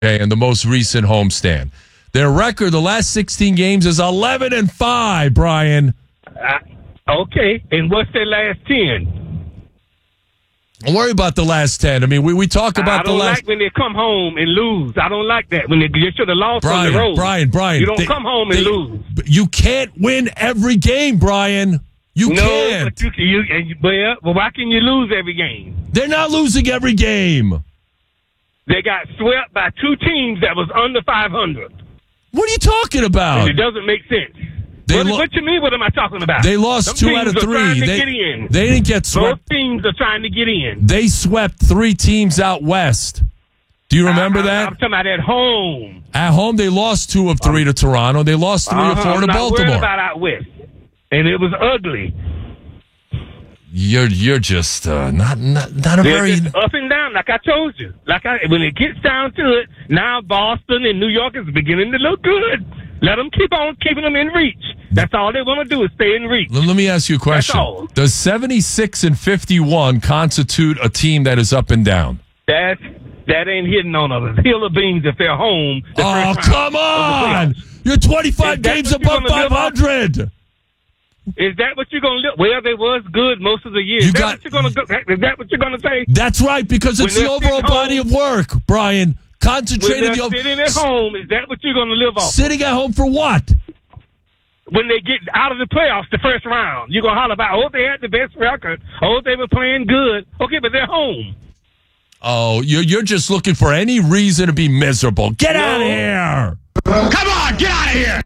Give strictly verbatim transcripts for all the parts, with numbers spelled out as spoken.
Okay, and the most recent homestand. Their record, the last sixteen games, is eleven and five, Brian. Uh, okay, and what's their last ten? Don't worry about the last ten. I mean, we, we talk about the last... I don't like when they come home and lose. I don't like that. When they, they should have lost Brian, on the road. Brian, Brian. You don't they, come home and they, lose. You can't win every game, Brian. You no, can't. But you, you, and you, well, well, why can you lose every game? They're not losing every game. They got swept by two teams that was under five hundred. What are you talking about? And it doesn't make sense. What, lo- what you mean? What am I talking about? They lost Some two out of three. They, they, they didn't get swept. Both teams are trying to get in. They swept three teams out west. Do you remember I, I, that? I'm talking about at home. At home, they lost two of three to Toronto. They lost three uh-huh, or four I'm to not Baltimore. Worried about out west, and it was ugly. You're you're just uh, not not not a They're very just up and down, like I told you. Like I, when it gets down to it, now Boston and New York is beginning to look good. Let them keep on keeping them in reach. That's all they want to do is stay in reach. Let me ask you a question. That's all. Does seventy-six and fifty-one constitute a team that is up and down? That that ain't hitting on a hill of beans if they're home. The oh, come on! You're twenty-five games above five hundred. Is that what you're going to live? Well, they was good most of the year. You is, that got, what you're gonna, is that what you're going to say? That's right, because it's when the overall body home, of work, Brian. Concentrating when they're the sitting at home, is that what you're going to live off? Sitting at home for what? When they get out of the playoffs, the first round, you're going to holler about, oh, they had the best record. Oh, they were playing good. Okay, but they're home. Oh, you're, you're just looking for any reason to be miserable. Get no. out of here. Come on, get out of here.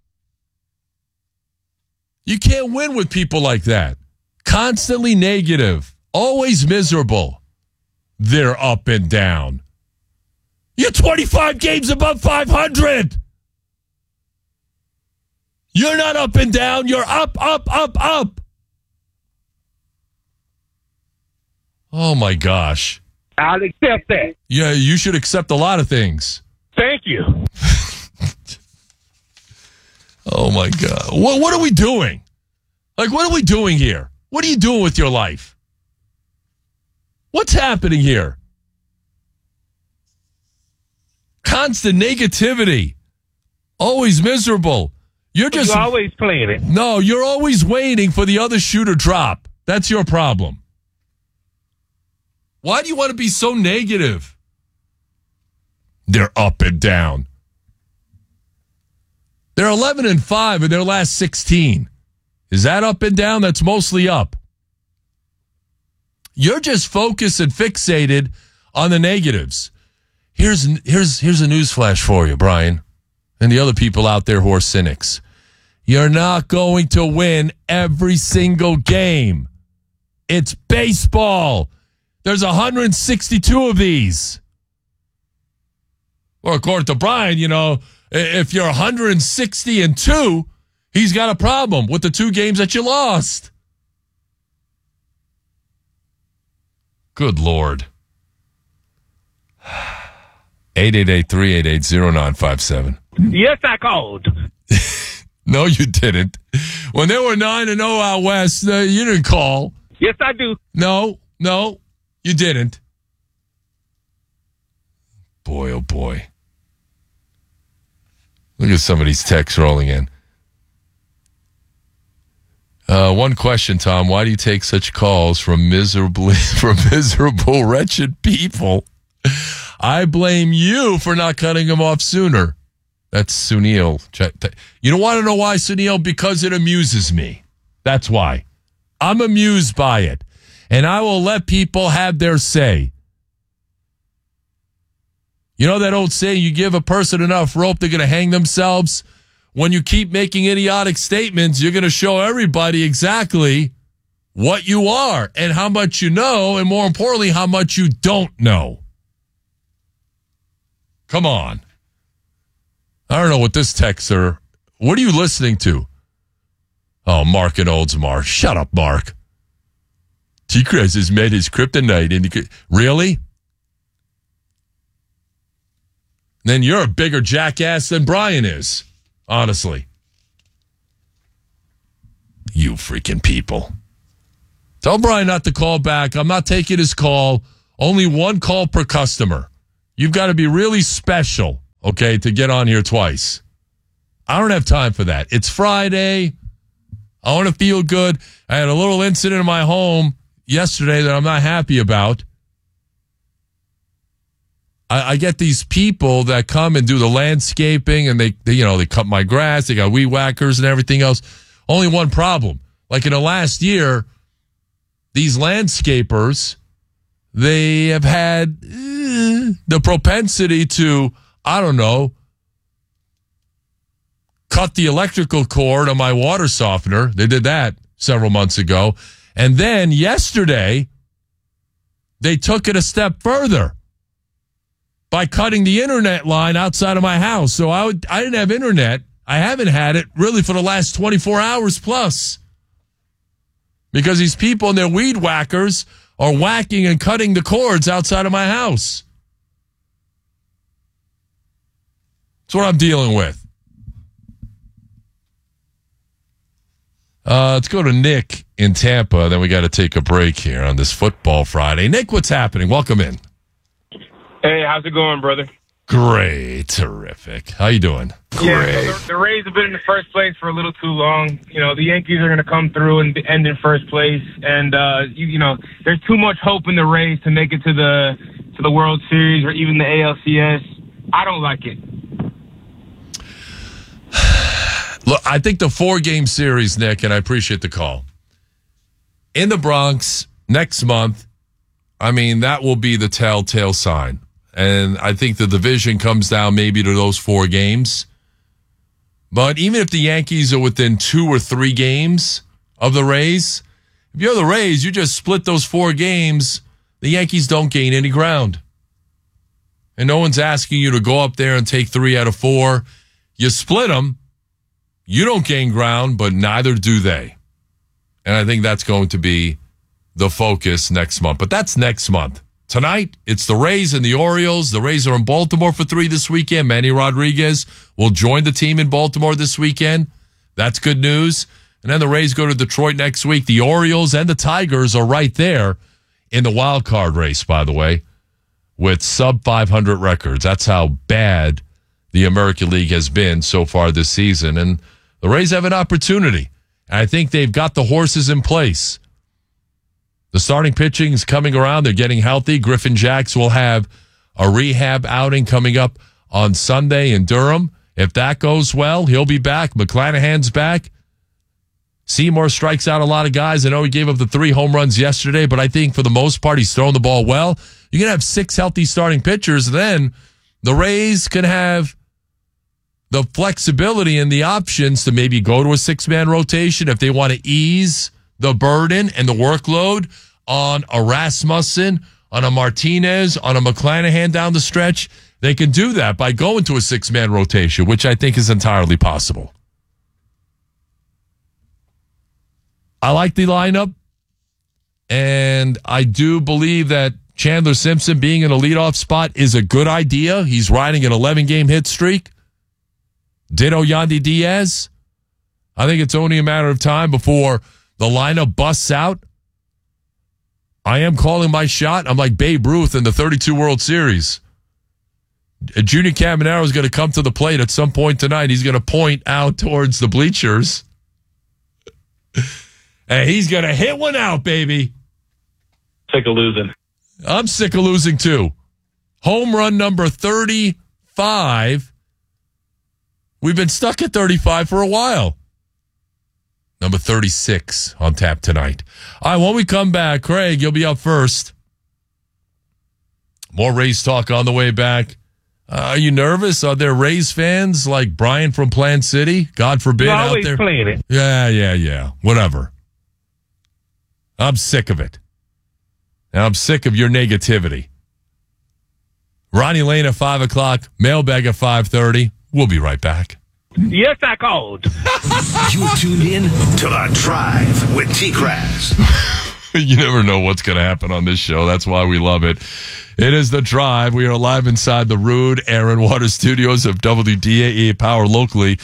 You can't win with people like that. Constantly negative. Always miserable. They're up and down. You're twenty-five games above five hundred. You're not up and down. You're up, up, up, up. Oh, my gosh. I'll accept that. Yeah, you should accept a lot of things. Thank you. Oh, my God. What, what are we doing? Like, what are we doing here? What are you doing with your life? What's happening here? Constant negativity. Always miserable. You're just You're always playing it. No, you're always waiting for the other shoe to drop. That's your problem. Why do you want to be so negative? They're up and down. They're eleven and five in their last sixteen. Is that up and down? That's mostly up. You're just focused and fixated on the negatives. Here's here's here's a news flash for you, Brian, and the other people out there who are cynics. You're not going to win every single game. It's baseball. There's one hundred sixty-two of these. Or according to Brian, you know, if you're one hundred sixty and two, he's got a problem with the two games that you lost. Good Lord. eight eight eight, three eight eight, zero nine five seven. Yes, I called. No, you didn't. When they were nine and oh out west, uh, you didn't call. Yes, I do. No, no, you didn't. Boy, oh boy. Look at some of these texts rolling in. Uh, one question, Tom. Why do you take such calls from miserably from miserable, wretched people? I blame you for not cutting him off sooner. That's Sunil. You don't want to know why, Sunil? Because it amuses me. That's why. I'm amused by it. And I will let people have their say. You know that old saying, you give a person enough rope, they're going to hang themselves? When you keep making idiotic statements, you're going to show everybody exactly what you are and how much you know, and more importantly, how much you don't know. Come on. I don't know what this texter, what are you listening to? Oh, Mark and Oldsmar. Shut up, Mark. T-Crest has met his kryptonite. And he, really? Then you're a bigger jackass than Brian is. Honestly. You freaking people. Tell Brian not to call back. I'm not taking his call. Only one call per customer. You've got to be really special okay, to get on here twice. I don't have time for that. It's Friday. I want to feel good. I had a little incident in my home yesterday that I'm not happy about. I, I get these people that come and do the landscaping, and they, they, you know, they cut my grass. They got weed whackers and everything else. Only one problem. Like in the last year, these landscapers, they have had eh, the propensity to, I don't know, cut the electrical cord on my water softener. They did that several months ago. And then yesterday, they took it a step further by cutting the internet line outside of my house. So I would, I didn't have internet. I haven't had it really for the last twenty-four hours plus. Because these people and their weed whackers are whacking and cutting the cords outside of my house. That's what I'm dealing with. Uh, let's go to Nick in Tampa. Then we got to take a break here on this Football Friday. Nick, what's happening? Welcome in. Hey, how's it going, brother? Great. Terrific. How you doing? Yeah, so the, the Rays have been in the first place for a little too long. You know, the Yankees are going to come through and end in first place. And, uh, you, you know, there's too much hope in the Rays to make it to the to the World Series or even the A L C S. I don't like it. Look, I think the four-game series, Nick, and I appreciate the call, in the Bronx next month, I mean, that will be the telltale sign. And I think the division comes down maybe to those four games. But even if the Yankees are within two or three games of the Rays, if you're the Rays, you just split those four games, the Yankees don't gain any ground. And no one's asking you to go up there and take three out of four. You split them. You don't gain ground, but neither do they. And I think that's going to be the focus next month. But that's next month. Tonight, it's the Rays and the Orioles. The Rays are in Baltimore for three this weekend. Manny Rodriguez will join the team in Baltimore this weekend. That's good news. And then the Rays go to Detroit next week. The Orioles and the Tigers are right there in the wild card race, by the way, with sub five hundred records. That's how bad the American League has been so far this season. And the Rays have an opportunity. And I think they've got the horses in place. The starting pitching is coming around. They're getting healthy. Griffin Jacks will have a rehab outing coming up on Sunday in Durham. If that goes well, he'll be back. McClanahan's back. Seymour strikes out a lot of guys. I know he gave up the three home runs yesterday, but I think for the most part, he's throwing the ball well. You can have six healthy starting pitchers. Then the Rays can have the flexibility and the options to maybe go to a six-man rotation if they want to ease the burden and the workload on a Rasmussen, on a Martinez, on a McClanahan down the stretch. They can do that by going to a six-man rotation, which I think is entirely possible. I like the lineup, and I do believe that Chandler Simpson being in a leadoff spot is a good idea. He's riding an eleven-game hit streak. Ditto Yandy Diaz. I think it's only a matter of time before the lineup busts out. I am calling my shot. I'm like Babe Ruth in the thirty-two World Series. Junior Caminero is going to come to the plate at some point tonight. He's going to point out towards the bleachers. And he's going to hit one out, baby. Sick of losing. I'm sick of losing, too. Home run number thirty-five. We've been stuck at thirty-five for a while. Number thirty-six on tap tonight. All right, when we come back, Craig, you'll be up first. More Rays talk on the way back. Uh, are you nervous? Are there Rays fans like Brian from Plant City? God forbid You're out always there. playing it. Yeah, yeah, yeah. Whatever. I'm sick of it. And I'm sick of your negativity. Ronnie Lane at five o'clock. Mailbag at five thirty. We'll be right back. Yes, I called. You're tuned in to The Drive with T-Kraz. You never know what's going to happen on this show. That's why we love it. It is The Drive. We are live inside the Rude Aaron Water Studios of W D A E Power locally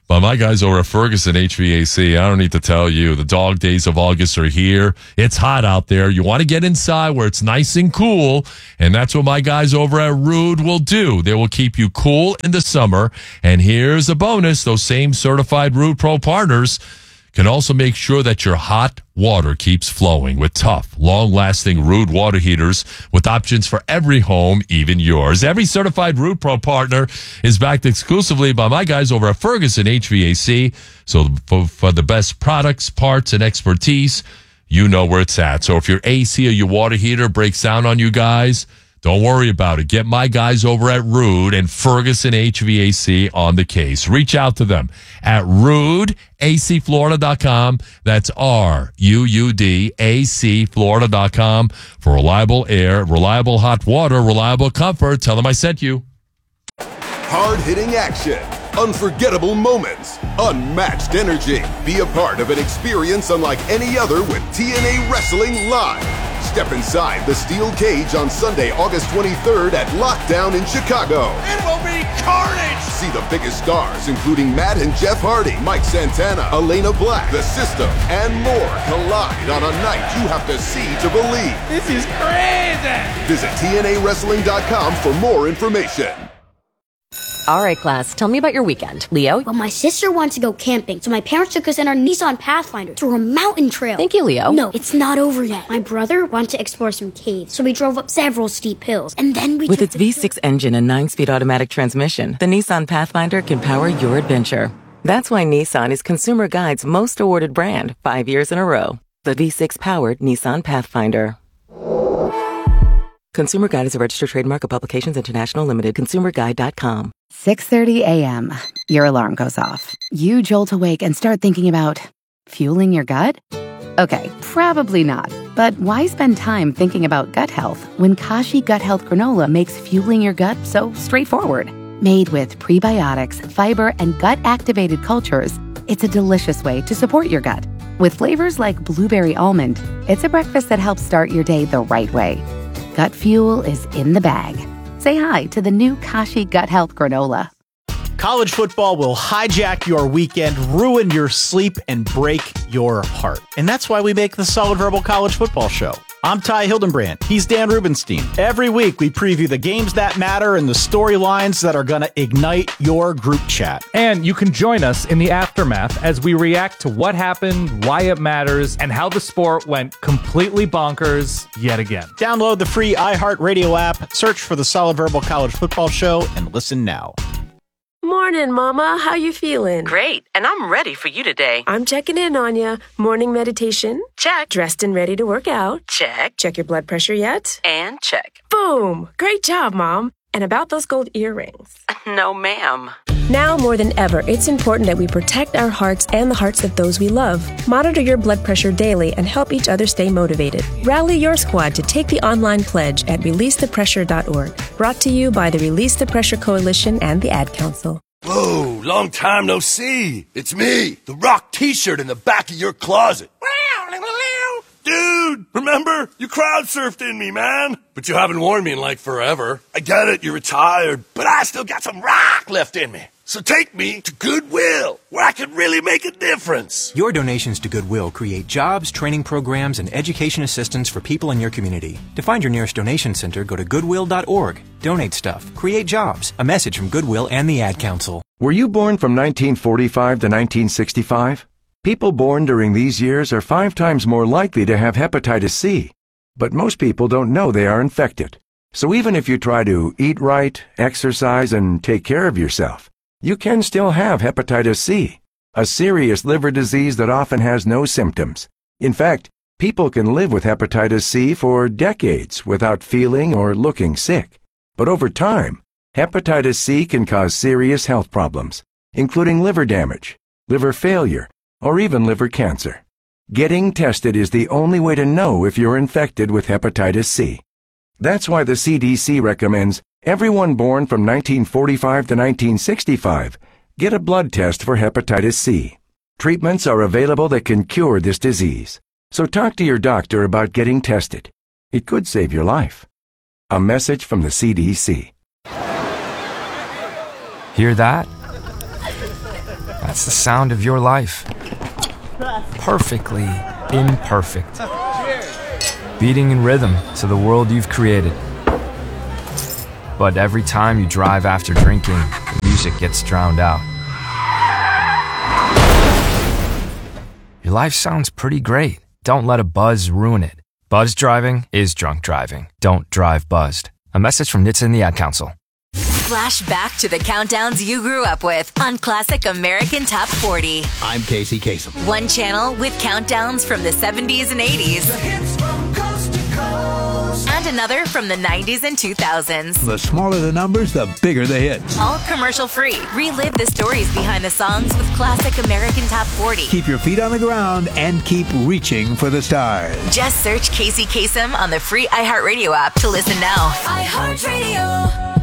But my guys over at Ferguson H V A C, I don't need to tell you, the dog days of August are here. It's hot out there. You want to get inside where it's nice and cool, and that's what my guys over at Rude will do. They will keep you cool in the summer, and here's a bonus. Those same certified Rude Pro partners can also make sure that your hot water keeps flowing with tough, long-lasting Rude water heaters with options for every home, even yours. Every certified Rude Pro partner is backed exclusively by my guys over at Ferguson H V A C. So for, for the best products, parts, and expertise, you know where it's at. So if your A C or your water heater breaks down on you guys, don't worry about it. Get my guys over at Rude and Ferguson H V A C on the case. Reach out to them at rude a c florida dot com. That's R U U D A C Florida dot com for reliable air, reliable hot water, reliable comfort. Tell them I sent you. Hard-hitting action, unforgettable moments, unmatched energy. Be a part of an experience unlike any other with T N A Wrestling Live. Step inside the steel cage on Sunday, August twenty-third at Lockdown in Chicago. It will be carnage! See the biggest stars, including Matt and Jeff Hardy, Mike Santana, Elena Black, The System, and more collide on a night you have to see to believe. This is crazy! Visit T N A wrestling dot com for more information. All right, class, tell me about your weekend. Leo? Well, my sister wanted to go camping, so my parents took us in our Nissan Pathfinder to a mountain trail. Thank you, Leo. No, it's not over yet. My brother wanted to explore some caves, so we drove up several steep hills, and then we With took its the V six engine and nine-speed automatic transmission, the Nissan Pathfinder can power your adventure. That's why Nissan is Consumer Guide's most awarded brand five years in a row. The V six-powered Nissan Pathfinder. Consumer Guide is a registered trademark of Publications International Limited. consumer guide dot com. six thirty a.m. Your alarm goes off. You jolt awake and start thinking about fueling your gut? Okay, probably not. But why spend time thinking about gut health when Kashi Gut Health Granola makes fueling your gut so straightforward? Made with prebiotics, fiber, and gut-activated cultures, it's a delicious way to support your gut. With flavors like blueberry almond, it's a breakfast that helps start your day the right way. Gut fuel is in the bag. Say hi to the new Kashi Gut Health Granola. College football will hijack your weekend, ruin your sleep, and break your heart. And that's why we make the Solid Verbal College Football Show. I'm Ty Hildenbrand. He's Dan Rubenstein. Every week, we preview the games that matter and the storylines that are going to ignite your group chat. And you can join us in the aftermath as we react to what happened, why it matters, and how the sport went completely bonkers yet again. Download the free iHeartRadio app, search for the Solid Verbal College Football Show, and listen now. Morning, Mama. How you feeling? Great, and I'm ready for you today. I'm checking in on ya. Morning meditation? Check. Dressed and ready to work out? Check. Check your blood pressure yet? And check. Boom! Great job, Mom. And about those gold earrings? No, ma'am. Now more than ever, it's important that we protect our hearts and the hearts of those we love. Monitor your blood pressure daily and help each other stay motivated. Rally your squad to take the online pledge at release the pressure dot org. Brought to you by the Release the Pressure Coalition and the Ad Council. Whoa, long time no see. It's me, the Rock t-shirt in the back of your closet. Dude, remember? You crowd surfed in me, man. But you haven't worn me in like forever. I get it, you're retired, but I still got some rock left in me. So take me to Goodwill, where I can really make a difference. Your donations to Goodwill create jobs, training programs, and education assistance for people in your community. To find your nearest donation center, go to goodwill dot org. Donate stuff. Create jobs. A message from Goodwill and the Ad Council. Were you born from nineteen forty-five to nineteen sixty-five? People born during these years are five times more likely to have hepatitis C. But most people don't know they are infected. So even if you try to eat right, exercise, and take care of yourself, you can still have hepatitis C, a serious liver disease that often has no symptoms. In fact, people can live with hepatitis C for decades without feeling or looking sick. But over time, hepatitis C can cause serious health problems, including liver damage, liver failure, or even liver cancer. Getting tested is the only way to know if you're infected with hepatitis C. That's why the C D C recommends everyone born from nineteen forty-five to nineteen sixty-five get a blood test for hepatitis C. Treatments are available that can cure this disease. So talk to your doctor about getting tested. It could save your life. A message from the C D C. Hear that? That's the sound of your life. Perfectly imperfect. Beating in rhythm to the world you've created. But every time you drive after drinking, the music gets drowned out. Your life sounds pretty great. Don't let a buzz ruin it. Buzz driving is drunk driving. Don't drive buzzed. A message from N H T S A and the Ad Council. Flash back to the countdowns you grew up with on Classic American Top forty. I'm Casey Kasem. One channel with countdowns from the seventies and eighties. The hits from coast to coast. And another from the nineties and two thousands. The smaller the numbers, the bigger the hits. All commercial free. Relive the stories behind the songs with Classic American Top forty. Keep your feet on the ground and keep reaching for the stars. Just search Casey Kasem on the free iHeartRadio app to listen now. iHeartRadio.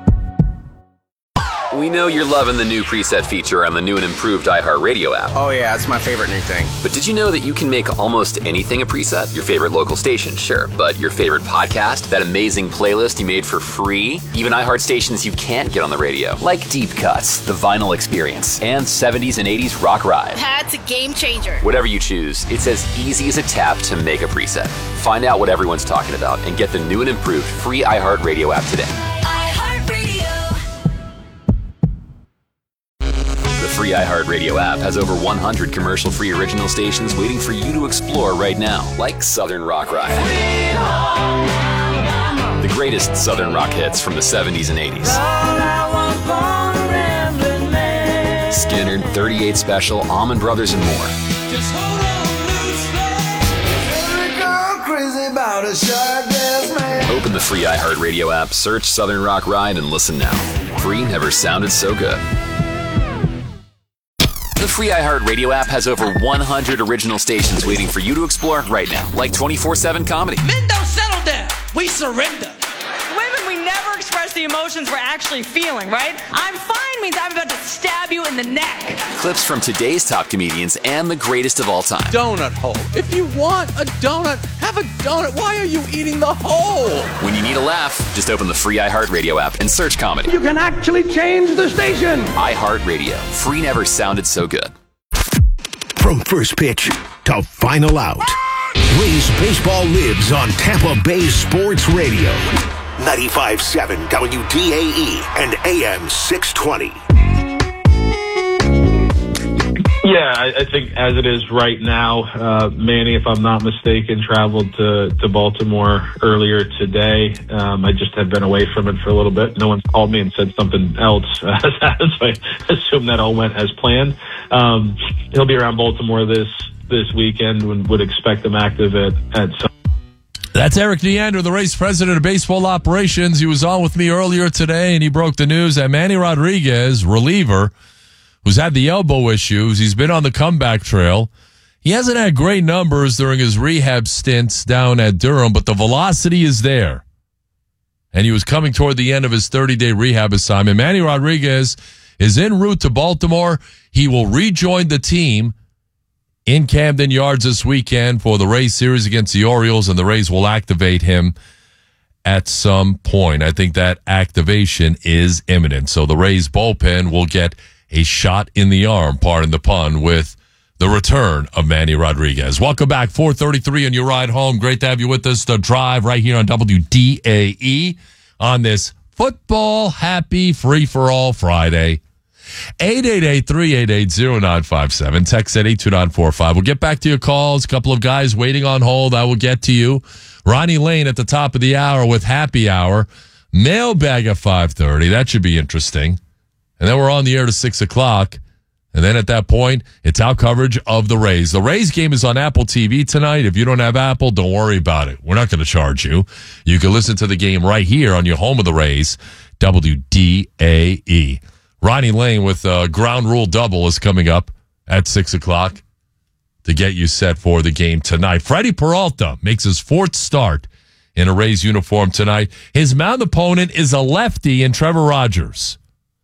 We know you're loving the new preset feature on the new and improved iHeartRadio app. Oh yeah, it's my favorite new thing. But did you know that you can make almost anything a preset? Your favorite local station, sure. But your favorite podcast, that amazing playlist you made for free, even iHeart stations you can't get on the radio, like Deep Cuts, The Vinyl Experience, and seventies and eighties Rock Ride. That's a game changer. Whatever you choose, it's as easy as a tap to make a preset. Find out what everyone's talking about and get the new and improved free iHeartRadio app today. The free iHeartRadio app has over one hundred commercial-free original stations waiting for you to explore right now, like Southern Rock Ride. The greatest Southern rock hits from the seventies and eighties. Skinner, thirty-eight Special, Allman Brothers, and more. Open the free iHeartRadio app, search Southern Rock Ride, and listen now. Free never sounded so good. The free iHeartRadio app has over one hundred original stations waiting for you to explore right now, like twenty-four seven comedy. Men don't settle down. We surrender. Women, we never express the emotions we're actually feeling, right? I'm fine means I'm about to stab you in the neck. Clips from today's top comedians and the greatest of all time. Donut hole. If you want a donut, have a donut. Why are you eating the hole? When you need a laugh, just open the free iHeartRadio app and search comedy. You can actually change the station. iHeartRadio. Free never sounded so good. From first pitch to final out, Rays baseball lives on Tampa Bay Sports Radio. ninety-five point seven W D A E and A M six twenty. Yeah, I, I think as it is right now, uh, Manny, if I'm not mistaken, traveled to, to Baltimore earlier today. Um, I just had been away from it for a little bit. No one's called me and said something else, uh, so I assume that all went as planned. Um, he'll be around Baltimore this this weekend and would expect him active at, at some. That's Eric Neander, the Rays president of baseball operations. He was on with me earlier today, and he broke the news that Manny Rodriguez, reliever, who's had the elbow issues, he's been on the comeback trail. He hasn't had great numbers during his rehab stints down at Durham, but the velocity is there. And he was coming toward the end of his thirty-day rehab assignment. Manny Rodriguez is en route to Baltimore. He will rejoin the team in Camden Yards this weekend for the Rays series against the Orioles, and the Rays will activate him at some point. I think that activation is imminent. So the Rays bullpen will get a shot in the arm, pardon the pun, with the return of Manny Rodriguez. Welcome back, four thirty-three on your ride home. Great to have you with us. The Drive right here on W D A E on this football happy free-for-all Friday. eight eight eight, three eight eight, zero nine five seven. Text at eight two nine four five. We'll get back to your calls. A couple of guys waiting on hold. I will get to you. Ronnie Lane at the top of the hour with Happy Hour. Mailbag at five thirty. That should be interesting. And then we're on the air to six o'clock. And then at that point, it's our coverage of the Rays. The Rays game is on Apple T V tonight. If you don't have Apple, don't worry about it. We're not going to charge you. You can listen to the game right here on your home of the Rays, W D A E. Ronnie Lane with a ground rule double is coming up at six o'clock to get you set for the game tonight. Freddie Peralta makes his fourth start in a Rays uniform tonight. His mound opponent is a lefty in Trevor Rogers.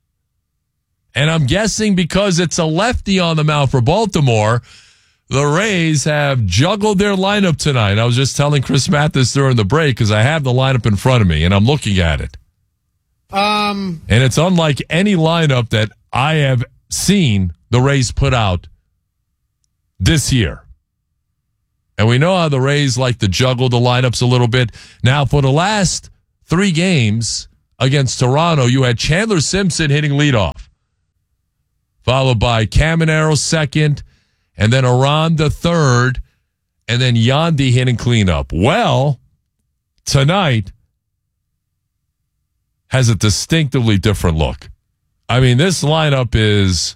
And I'm guessing because it's a lefty on the mound for Baltimore, the Rays have juggled their lineup tonight. I was just telling Chris Mathis during the break because I have the lineup in front of me, and I'm looking at it. Um, and it's unlike any lineup that I have seen the Rays put out this year. And we know how the Rays like to juggle the lineups a little bit. Now, for the last three games against Toronto, you had Chandler Simpson hitting leadoff, followed by Caminero second, and then Aranda third, and then Yandy hitting cleanup. Well, tonight has a distinctively different look. I mean, this lineup is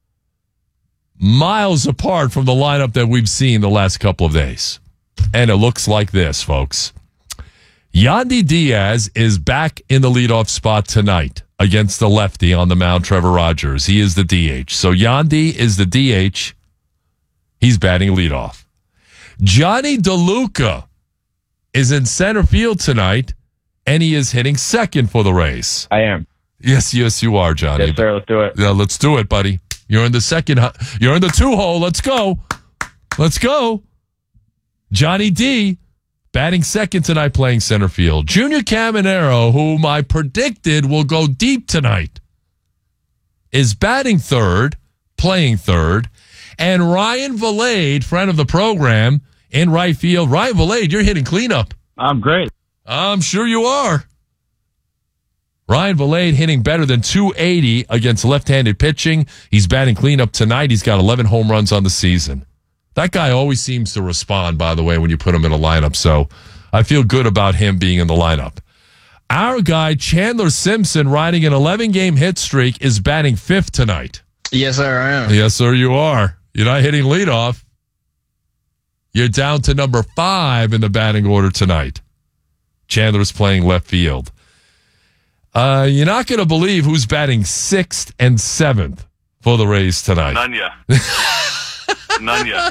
miles apart from the lineup that we've seen the last couple of days. And it looks like this, folks. Yandy Diaz is back in the leadoff spot tonight against the lefty on the mound, Trevor Rogers. He is the D H. So Yandy is the D H. He's batting leadoff. Johnny DeLuca is in center field tonight, and he is hitting second for the Rays. I am. Yes, yes, you are, Johnny. Yes, sir. Let's do it. Yeah, let's do it, buddy. You're in the second. You're in the two hole. Let's go. Let's go. Johnny D batting second tonight, playing center field. Junior Caminero, whom I predicted will go deep tonight, is batting third, playing third. And Ryan Valade, friend of the program, in right field. Ryan Valade, you're hitting cleanup. I'm great. I'm sure you are. Ryan Valade hitting better than two eighty against left-handed pitching. He's batting cleanup tonight. He's got eleven home runs on the season. That guy always seems to respond, by the way, when you put him in a lineup. So I feel good about him being in the lineup. Our guy, Chandler Simpson, riding an eleven-game hit streak, is batting fifth tonight. Yes, sir, I am. Yes, sir, you are. You're not hitting leadoff. You're down to number five in the batting order tonight. Chandler's playing left field. Uh, you're not going to believe who's batting sixth and seventh for the Rays tonight. Nunya. Nunya.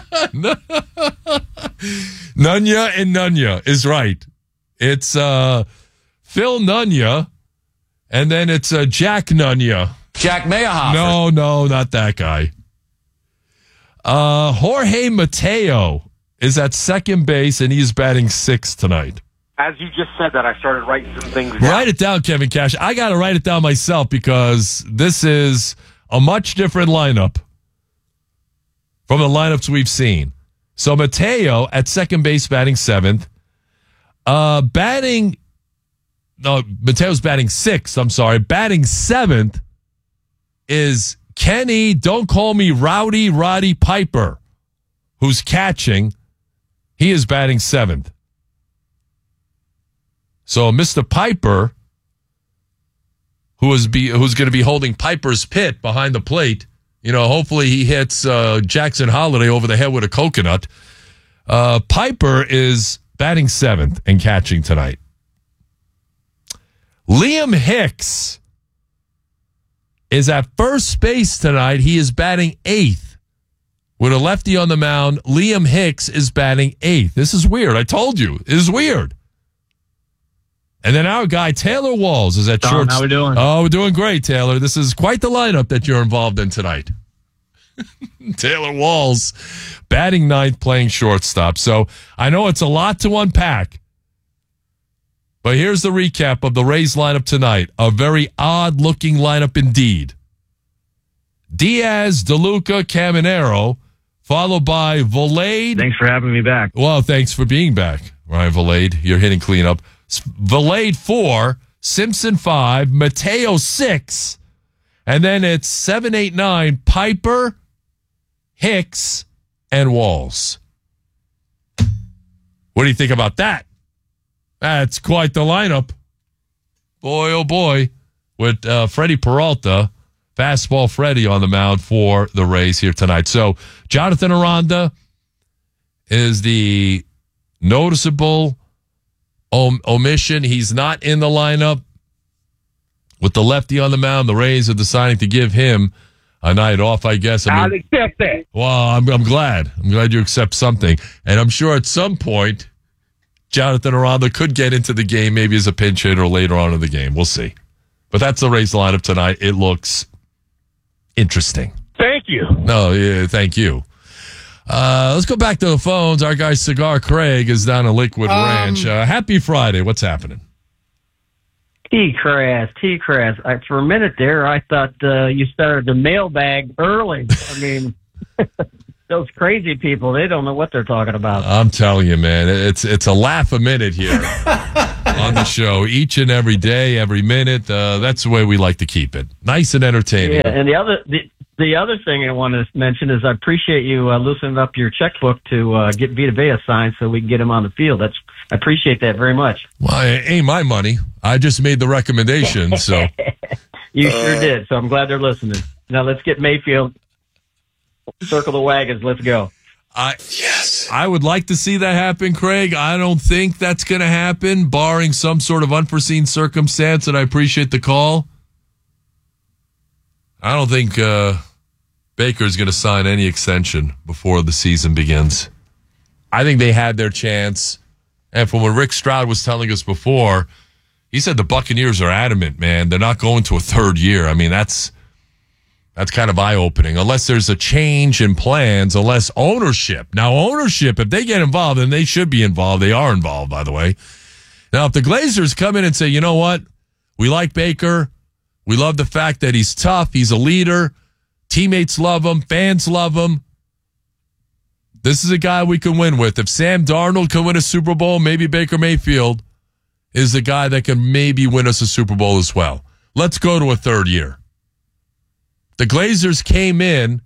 Nunya and Nunya is right. It's uh, Phil Nunya, and then it's uh, Jack Nunya. Jack Mayerhofer. No, no, not that guy. Uh, Jorge Mateo is at second base, and he's batting sixth tonight. As you just said that, I started writing some things down. Write it down, Kevin Cash. I got to write it down myself because this is a much different lineup from the lineups we've seen. So Mateo at second base batting seventh. Uh, batting, no, Mateo's batting sixth, I'm sorry. Batting seventh is Kenny, don't call me Rowdy Roddy Piper, who's catching. He is batting seventh. So Mister Piper, who is be who's going to be holding Piper's pit behind the plate, you know, hopefully he hits uh, Jackson Holiday over the head with a coconut. Uh, Piper is batting seventh and catching tonight. Liam Hicks is at first base tonight. He is batting eighth. With a lefty on the mound, Liam Hicks is batting eighth. This is weird. I told you. It is weird. And then our guy, Taylor Walls, is at Don, short. how we doing? Oh, we're doing great, Taylor. This is quite the lineup that you're involved in tonight. Taylor Walls, batting ninth, playing shortstop. So I know it's a lot to unpack. But here's the recap of the Rays lineup tonight. A very odd-looking lineup indeed. Diaz, DeLuca, Caminero, followed by Valade. Thanks for having me back. Well, thanks for being back, Ryan Valade. You're hitting cleanup. Valade four, Simpson five, Mateo six, and then it's seven, eight, nine, Piper, Hicks, and Walls. What do you think about that? That's quite the lineup. Boy, oh boy, with uh, Freddie Peralta, fastball Freddie on the mound for the Rays here tonight. So Jonathan Aranda is the noticeable om- omission. He's not in the lineup. With the lefty on the mound, the Rays are deciding to give him a night off, I guess. I mean, I'll accept that. well, I'm, I'm glad. I'm glad you accept something. And I'm sure at some point, Jonathan Aranda could get into the game, maybe as a pinch hitter later on in the game. We'll see. But that's the Rays lineup tonight. It looks interesting. Thank you. No, yeah, thank you. Uh, let's go back to the phones. Our guy Cigar Craig is down in Lakewood Um, Ranch. Uh, happy Friday. What's happening? T-Crass, T-Crass. I, for a minute there, I thought uh, you started the mailbag early. I mean, those crazy people, they don't know what they're talking about. I'm telling you, man, it's it's a laugh a minute here on the show. Each and every day, every minute. Uh, that's the way we like to keep it. Nice and entertaining. Yeah, and the other the, the other thing I want to mention is I appreciate you uh, loosening up your checkbook to uh, get Vita Vea signed so we can get him on the field. That's I appreciate that very much. Well, it ain't my money. I just made the recommendation, so. You uh, sure did, so I'm glad they're listening. Now let's get Mayfield. Circle the wagons. Let's go. I yes. I would like to see that happen, Craig. I don't think that's going to happen, barring some sort of unforeseen circumstance, and I appreciate the call. I don't think uh, Baker's going to sign any extension before the season begins. I think they had their chance. And from what Rick Stroud was telling us before, he said the Buccaneers are adamant, man. They're not going to a third year. I mean, that's that's kind of eye-opening. Unless there's a change in plans, unless ownership. Now, ownership, if they get involved, and they should be involved. They are involved, by the way. Now, if the Glazers come in and say, you know what? We like Baker. We love the fact that he's tough. He's a leader. Teammates love him. Fans love him. This is a guy we can win with. If Sam Darnold can win a Super Bowl, maybe Baker Mayfield is the guy that can maybe win us a Super Bowl as well. Let's go to a third year. The Glazers came in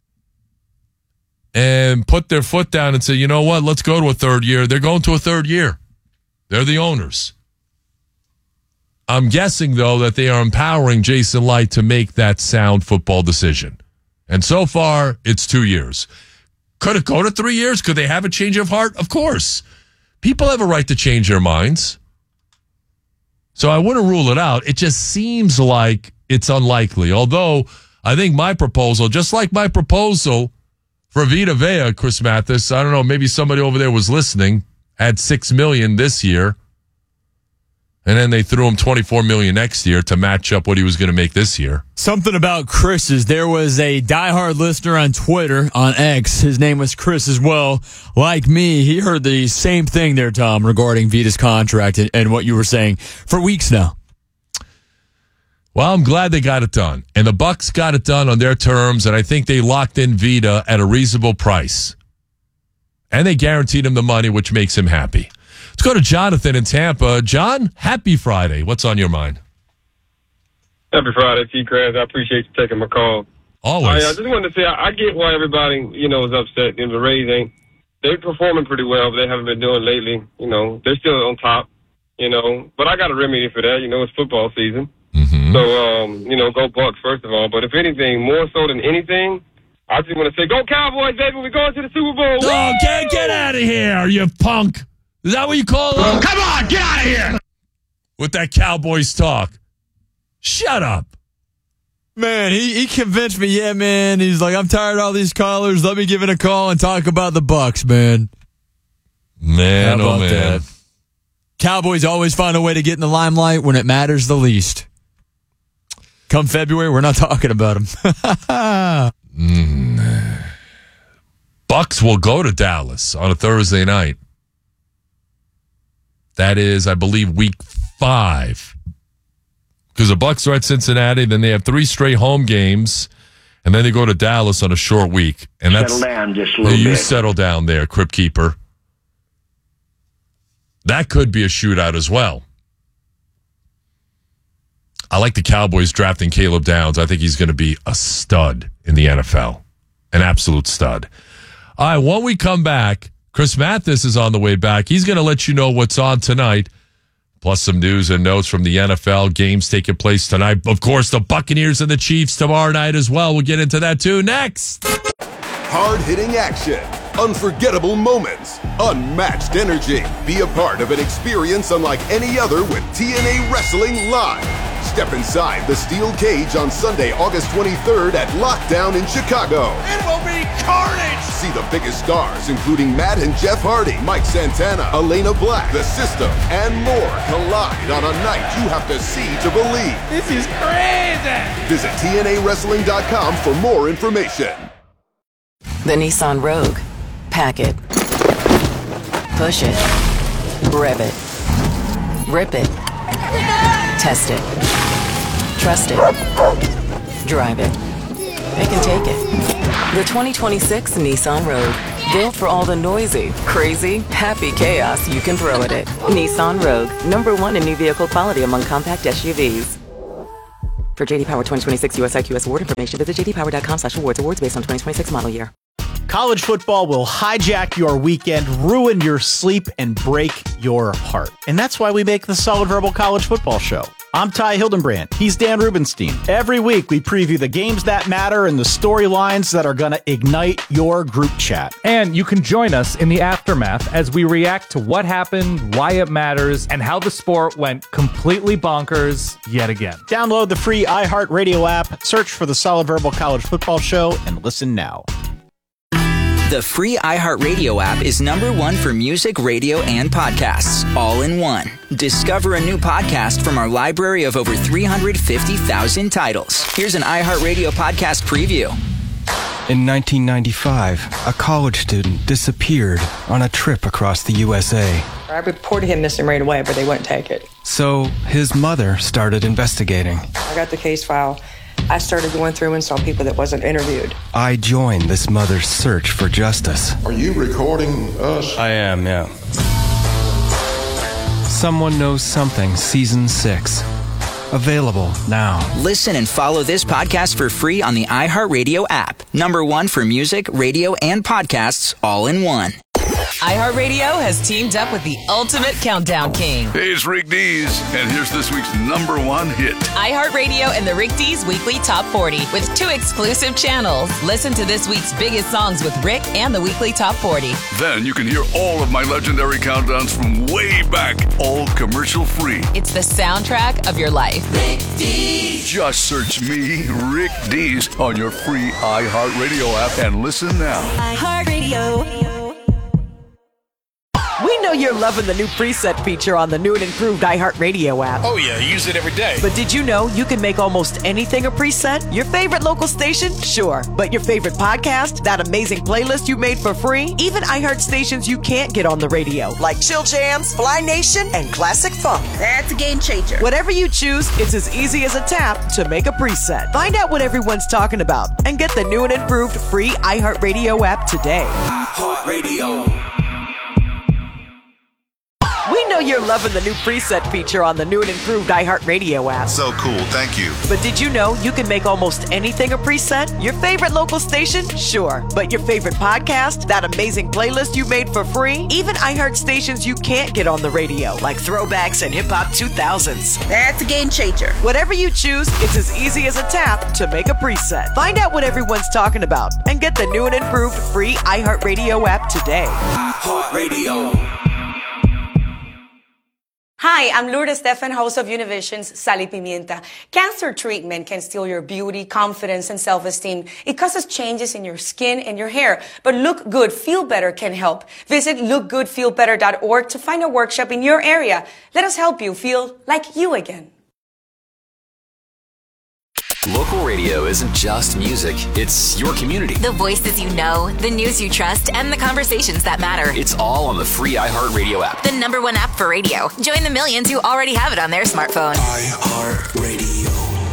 and put their foot down and said, you know what, let's go to a third year. They're going to a third year. They're the owners. I'm guessing, though, that they are empowering Jason Light to make that sound football decision. And so far, it's two years. Could it go to three years? Could they have a change of heart? Of course. People have a right to change their minds. So I wouldn't rule it out. It just seems like it's unlikely. Although I think my proposal, just like my proposal for Vita Vea, Chris Mathis, I don't know, maybe somebody over there was listening, had six million dollars this year. And then they threw him twenty-four million dollars next year to match up what he was going to make this year. Something about Chris's. There was a diehard listener on Twitter, on X. His name was Chris as well. Like me, he heard the same thing there, Tom, regarding Vita's contract and, and what you were saying for weeks now. Well, I'm glad they got it done. And the Bucs got it done on their terms, and I think they locked in Vita at a reasonable price. And they guaranteed him the money, which makes him happy. Let's go to Jonathan in Tampa. John, happy Friday. What's on your mind? Happy Friday, T-Craz. I appreciate you taking my call. Always. I, I just wanted to say, I, I get why everybody, you know, is upset. You know, the Rays ain't, they're performing pretty well, but they haven't been doing lately. You know, they're still on top, you know. But I got a remedy for that. You know, it's football season. Mm-hmm. So, um, you know, go Bucs, first of all. But if anything, more so than anything, I just want to say, go Cowboys, baby. We're going to the Super Bowl. Oh, get, get out of here, you punk. Is that what you call it? Come on, get out of here. With that Cowboys talk. Shut up. Man, he, he convinced me, yeah, man. He's like, I'm tired of all these callers. Let me give it a call and talk about the Bucs, man. Man, oh, man. That? Cowboys always find a way to get in the limelight when it matters the least. Come February, we're not talking about them. mm. Bucs will go to Dallas on a Thursday night. That is, I believe, week five. Because the Bucs are at Cincinnati, then they have three straight home games, and then they go to Dallas on a short week. And that's, settle down just a little you bit. You settle down there, Crypt Keeper. That could be a shootout as well. I like the Cowboys drafting Caleb Downs. I think he's going to be a stud in the N F L. An absolute stud. All right, when we come back, Chris Mathis is on the way back. He's going to let you know what's on tonight, plus some news and notes from the N F L. Games taking place tonight. Of course, the Buccaneers and the Chiefs tomorrow night as well. We'll get into that too next. Hard-hitting action, unforgettable moments, unmatched energy. Be a part of an experience unlike any other with T N A Wrestling Live. Step inside the steel cage on Sunday, August twenty-third at Lockdown in Chicago. It will be carnage! See the biggest stars, including Matt and Jeff Hardy, Mike Santana, Elena Black, The System, and more collide on a night you have to see to believe. This is crazy! Visit T N A wrestling dot com for more information. The Nissan Rogue. Pack it. Push it. Rev it. Rip it. Test it. Trust it. Drive it. They can take it. The twenty twenty-six Nissan Rogue. Built for all the noisy, crazy, happy chaos you can throw at it. Nissan Rogue. Number one in new vehicle quality among compact S U Vs. For J D Power twenty twenty-six U S I Q S award information, visit j d power dot com slash awards. Awards based on twenty twenty-six model year. College football will hijack your weekend, ruin your sleep, and break your heart. And that's why we make the Solid Verbal College Football Show. I'm Ty Hildenbrand. He's Dan Rubenstein. Every week, we preview the games that matter and the storylines that are going to ignite your group chat. And you can join us in the aftermath as we react to what happened, why it matters, and how the sport went completely bonkers yet again. Download the free iHeartRadio app, search for the Solid Verbal College Football Show, and listen now. The free iHeartRadio app is number one for music, radio, and podcasts, all in one. Discover a new podcast from our library of over three hundred fifty thousand titles. Here's an iHeartRadio podcast preview. In nineteen ninety-five, a college student disappeared on a trip across the U S A. I reported him missing right away, but they wouldn't take it. So his mother started investigating. I got the case file. I started going through and saw people that wasn't interviewed. I joined this mother's search for justice. Are you recording us? I am, yeah. Someone Knows Something, Season six. Available now. Listen and follow this podcast for free on the iHeartRadio app. Number one for music, radio, and podcasts, all in one. iHeartRadio has teamed up with the ultimate countdown king. Hey, it's Rick Dees, and here's this week's number one hit. iHeartRadio and the Rick Dees Weekly Top forty with two exclusive channels. Listen to this week's biggest songs with Rick and the Weekly Top forty. Then you can hear all of my legendary countdowns from way back, all commercial free. It's the soundtrack of your life. Rick Dees. Just search me, Rick Dees, on your free iHeartRadio app and listen now. iHeartRadio. We know you're loving the new preset feature on the new and improved iHeartRadio app. Oh yeah, I use it every day. But did you know you can make almost anything a preset? Your favorite local station? Sure. But your favorite podcast? That amazing playlist you made for free? Even iHeart stations you can't get on the radio, like Chill Jams, Fly Nation, and Classic Funk. That's a game changer. Whatever you choose, it's as easy as a tap to make a preset. Find out what everyone's talking about and get the new and improved free iHeartRadio app today. iHeartRadio. We know you're loving the new preset feature on the new and improved iHeartRadio app. So cool, thank you. But did you know you can make almost anything a preset? Your favorite local station? Sure. But your favorite podcast? That amazing playlist you made for free? Even iHeart stations you can't get on the radio, like Throwbacks and Hip Hop two thousands. That's a game changer. Whatever you choose, it's as easy as a tap to make a preset. Find out what everyone's talking about and get the new and improved free iHeartRadio app today. iHeartRadio. Hi, I'm Lourdes Stefan, host of Univision's Sal y Pimienta. Cancer treatment can steal your beauty, confidence, and self-esteem. It causes changes in your skin and your hair. But Look Good, Feel Better can help. Visit look good feel better dot org to find a workshop in your area. Let us help you feel like you again. Local radio isn't just music, it's your community. The voices you know, the news you trust, and the conversations that matter. It's all on the free iHeartRadio app. The number one app for radio. Join the millions who already have it on their smartphone. iHeartRadio.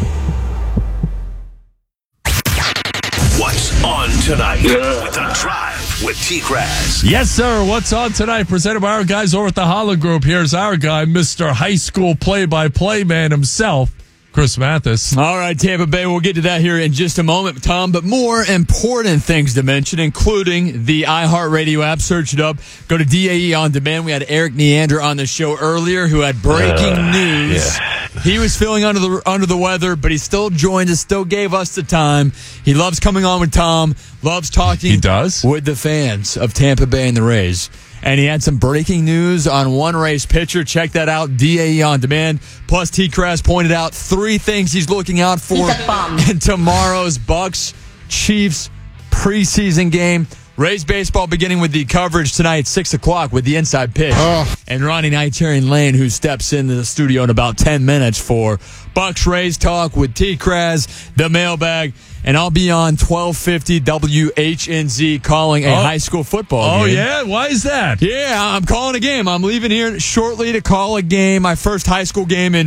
What's on tonight with The Drive with T-Kraz? Yes, sir. What's on tonight? Presented by our guys over at the Holland Group. Here's our guy, Mister High School play-by-play man himself, Chris Mathis. All right, Tampa Bay, we'll get to that here in just a moment, Tom, but more important things to mention, including the iHeartRadio app. Search it up. Go to D A E On Demand. We had Eric Neander on the show earlier who had breaking uh, news. Yeah. He was feeling under the under the weather, but he still joined us, still gave us the time. He loves coming on with Tom, loves talking he does? with the fans of Tampa Bay and the Rays. And he had some breaking news on one Rays pitcher. Check that out, D A E On Demand. Plus, T-Kraz pointed out three things he's looking out for in tomorrow's Bucks Chiefs preseason game. Rays baseball beginning with the coverage tonight at six o'clock with the inside pitch. Oh. And Ronnie Nightarian Lane, who steps into the studio in about ten minutes for Bucks Rays Talk with T-Kraz, the mailbag. And I'll be on twelve fifty W H N Z calling a oh. high school football oh, game. Oh, yeah? Why is that? Yeah, I'm calling a game. I'm leaving here shortly to call a game, my first high school game in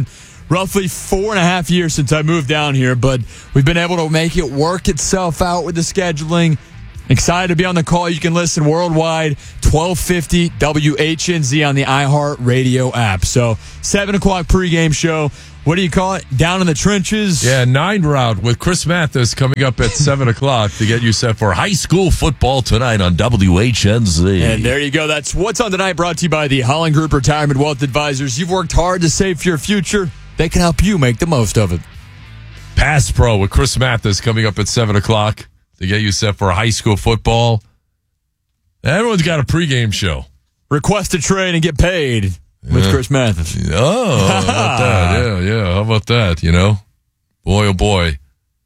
roughly four and a half years since I moved down here, but we've been able to make it work itself out with the scheduling. Excited to be on the call. You can listen worldwide, twelve fifty W H N Z on the iHeartRadio app. So, seven o'clock pregame show. What do you call it? Down in the trenches? Yeah, nine route with Chris Mathis coming up at seven o'clock to get you set for high school football tonight on W H N Z. And there you go. That's What's on Tonight, brought to you by the Holland Group Retirement Wealth Advisors. You've worked hard to save for your future. They can help you make the most of it. Pass Pro with Chris Mathis coming up at seven o'clock to get you set for high school football. Everyone's got a pregame show. Request a trade and get paid with Yeah. Chris Mathis. Oh, how about that? Yeah, yeah. How about that? You know, boy, oh boy.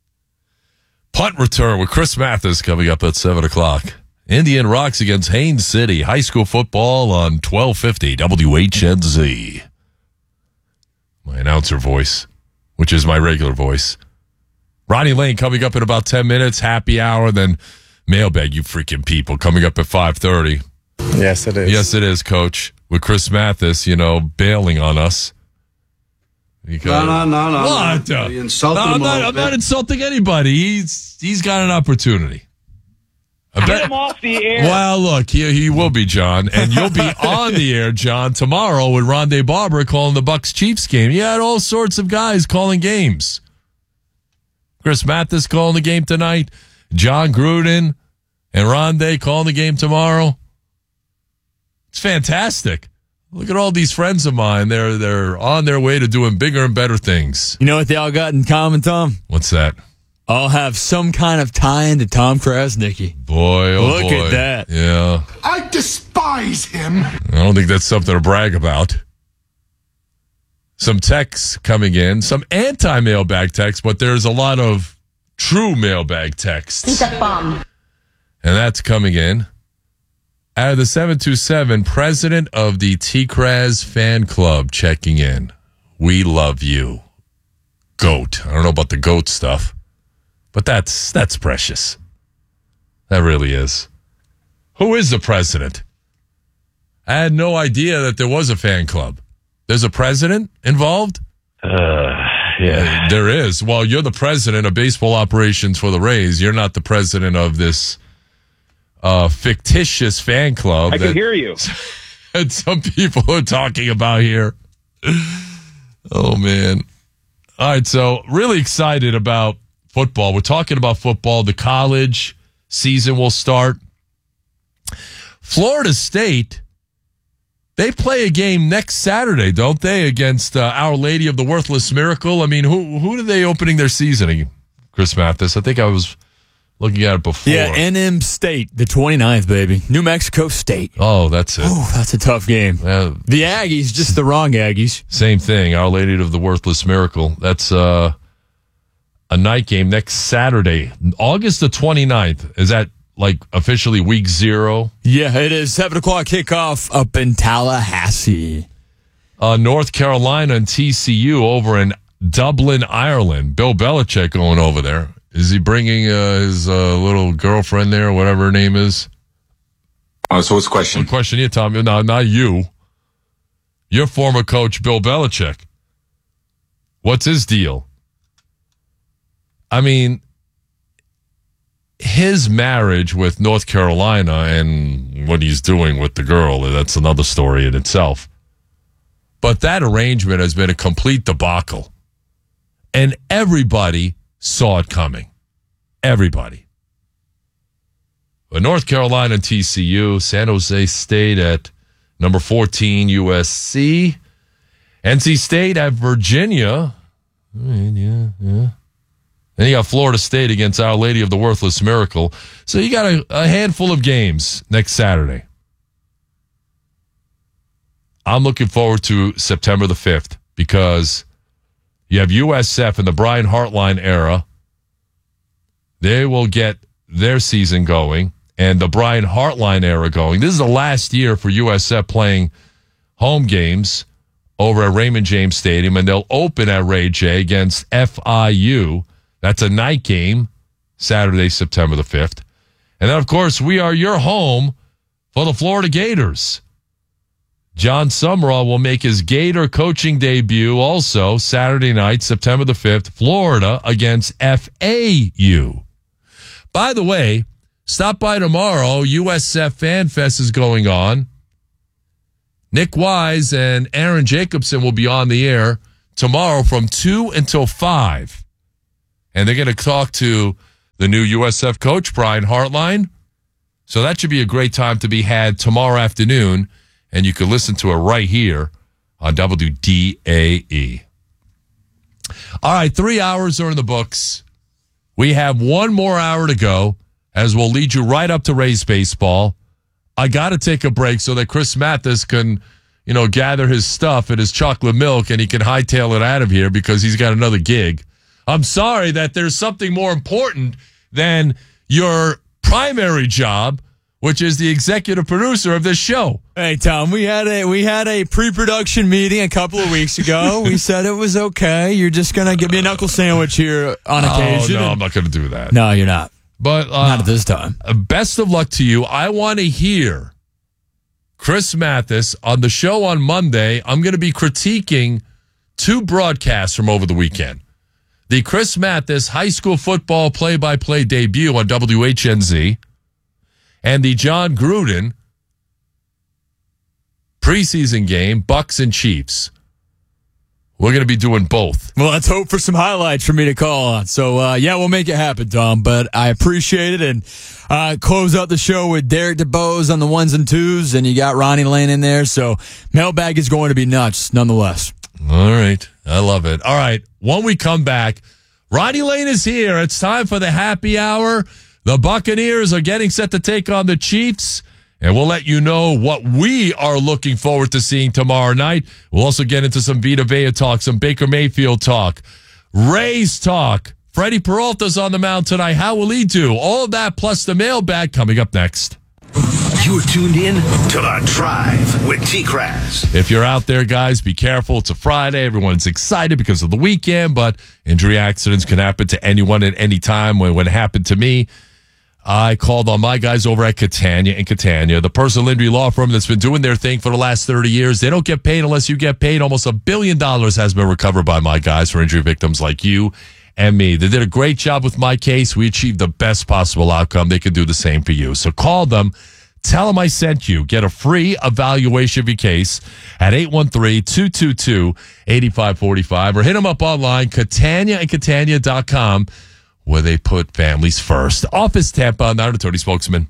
Punt return with Chris Mathis coming up at seven o'clock. Indian Rocks against Haines City. High school football on twelve fifty W H N Z. My announcer voice, which is my regular voice. Ronnie Lane coming up in about ten minutes. Happy hour, then mailbag, you freaking people, coming up at five thirty. Yes, it is. Yes, it is, Coach. With Chris Mathis, you know, bailing on us. Because, No, no, no, no, What? no. You insulted no, I'm him a not, little I'm bit. not insulting anybody. He's he's got an opportunity. I Get him off the air. Well, look, he, he will be, John, and you'll be on the air, John, tomorrow with Rondé Barber calling the Bucks-Chiefs game. You had all sorts of guys calling games. Chris Mathis calling the game tonight, John Gruden and Rondé calling the game tomorrow. It's fantastic. Look at all these friends of mine. They're they're on their way to doing bigger and better things. You know what they all got in common, Tom? What's that? All have some kind of tie into Tom Krasnicki. Boy, oh Look boy. at that. Yeah. I despise him. I don't think that's something to brag about. Some texts coming in, some anti-mailbag texts, but there's a lot of true mailbag texts. He's a bum. And that's coming in. Out of the seven two seven, president of the T-Kraz fan club checking in. We love you. Goat. I don't know about the goat stuff, but that's that's precious. That really is. Who is the president? I had no idea that there was a fan club. There's a president involved? Uh, yeah. Uh, there is. Well, you're the president of baseball operations for the Rays. You're not the president of this uh, fictitious fan club. I that, can hear you. that some people are talking about here. Oh, man. All right, so really excited about football. We're talking about football. The college season will start. Florida State, they play a game next Saturday, don't they, against uh, Our Lady of the Worthless Miracle? I mean, who who are they opening their season, Chris Mathis? I think I was looking at it before. Yeah, N M State, the twenty-ninth, baby. New Mexico State. Oh, that's it. Oh, that's a tough game. Uh, the Aggies, just the wrong Aggies. Same thing, Our Lady of the Worthless Miracle. That's uh, a night game next Saturday, August the twenty-ninth. Is that like officially week zero? Yeah, it is. seven o'clock kickoff up in Tallahassee. Uh, North Carolina and T C U over in Dublin, Ireland. Bill Belichick going over there. Is he bringing uh, his uh, little girlfriend there, whatever her name is? Oh, so what's the question? What question here, Tom? No, not you. Your former coach, Bill Belichick. What's his deal? I mean, his marriage with North Carolina and what he's doing with the girl, that's another story in itself. But that arrangement has been a complete debacle. And everybody saw it coming. Everybody. But North Carolina and T C U, San Jose State at number fourteen, U S C. N C State at Virginia. Yeah, yeah. Then you got Florida State against Our Lady of the Worthless Miracle. So you got a, a handful of games next Saturday. I'm looking forward to September the fifth because you have U S F in the Brian Hartline era. They will get their season going and the Brian Hartline era going. This is the last year for U S F playing home games over at Raymond James Stadium, and they'll open at Ray J against F I U. That's a night game, Saturday, September the fifth. And then, of course, we are your home for the Florida Gators. John Summerall will make his Gator coaching debut also Saturday night, September the fifth, Florida against F A U. By the way, stop by tomorrow. U S F Fan Fest is going on. Nick Wise and Aaron Jacobson will be on the air tomorrow from two until five. And they're going to talk to the new U S F coach, Brian Hartline. So that should be a great time to be had tomorrow afternoon. And you can listen to it right here on W D A E. All right, three hours are in the books. We have one more hour to go as we'll lead you right up to Rays baseball. I got to take a break so that Chris Mathis can, you know, gather his stuff and his chocolate milk and he can hightail it out of here because he's got another gig. I'm sorry that there's something more important than your primary job, which is the executive producer of this show. Hey, Tom, we had a we had a pre-production meeting a couple of weeks ago. We said it was okay. You're just going to give me a knuckle sandwich here on occasion. Oh, no, I'm not going to do that. No, you're not. But uh, not at this time. Best of luck to you. I want to hear Chris Mathis on the show on Monday. I'm going to be critiquing two broadcasts from over the weekend. The Chris Mathis high school football play-by-play debut on W H N Z and the John Gruden preseason game, Bucks and Chiefs. We're going to be doing both. Well, let's hope for some highlights for me to call on. So, uh, yeah, we'll make it happen, Tom. But I appreciate it. And uh, close out the show with Derek DeBose on the ones and twos. And you got Ronnie Lane in there. So, mailbag is going to be nuts, nonetheless. All right. I love it. All right. When we come back, Ronnie Lane is here. It's time for the happy hour. The Buccaneers are getting set to take on the Chiefs. And we'll let you know what we are looking forward to seeing tomorrow night. We'll also get into some Vita Vea talk, some Baker Mayfield talk, Rays talk. Freddie Peralta's on the mound tonight. How will he do? All of that plus the mailbag coming up next. You're tuned in to The Drive with T-Kraz. If you're out there, guys, be careful. It's a Friday. Everyone's excited because of the weekend, but injury accidents can happen to anyone at any time. When, when it happened to me, I called on my guys over at Catania and Catania, the personal injury law firm that's been doing their thing for the last thirty years. They don't get paid unless you get paid. Almost a billion dollars has been recovered by my guys for injury victims like you and me. They did a great job with my case. We achieved the best possible outcome. They can do the same for you. So call them. Tell them I sent you. Get a free evaluation of your case at eight one three, two two two, eight five four five or hit them up online, Catania and Catania dot com. Where they put families first. Office Tampa, not attorney spokesman.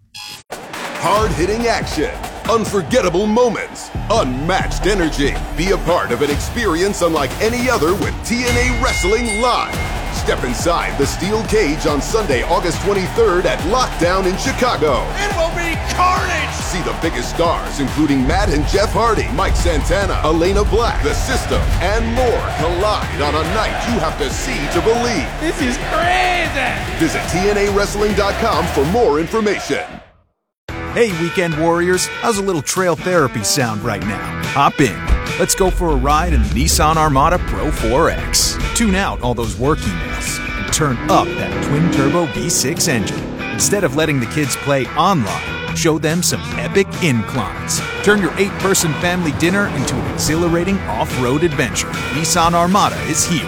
Hard-hitting action, unforgettable moments, unmatched energy. Be a part of an experience unlike any other with T N A Wrestling Live. Step inside the steel cage on Sunday, August twenty-third at Lockdown in Chicago. It will be carnage! See the biggest stars, including Matt and Jeff Hardy, Mike Santana, Elena Black, The System, and more collide on a night you have to see to believe. This is crazy! Visit T N A wrestling dot com for more information. Hey, weekend warriors, how's a little trail therapy sound right now? Hop in. Let's go for a ride in the Nissan Armada Pro four X. Tune out all those work emails and turn up that twin-turbo V six engine. Instead of letting the kids play online, show them some epic inclines. Turn your eight-person family dinner into an exhilarating off-road adventure. Nissan Armada is here.